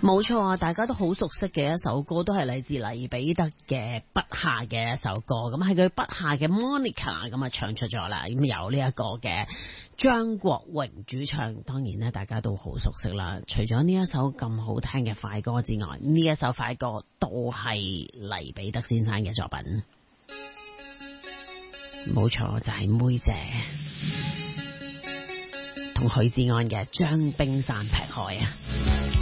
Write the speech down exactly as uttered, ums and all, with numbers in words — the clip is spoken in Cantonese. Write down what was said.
冇錯啊，大家都好熟悉嘅一首歌，都係嚟自黎彼得嘅筆下嘅一首歌。咁係佢筆下嘅 Monica 咁啊唱出咗啦。咁有呢一個嘅張國榮主唱，當然咧大家都好熟悉啦。除咗呢一首咁好聽嘅快歌之外，呢一首快歌都係黎彼得先生嘅作品。冇錯，就係妹姐同許志安嘅將冰山劈開啊！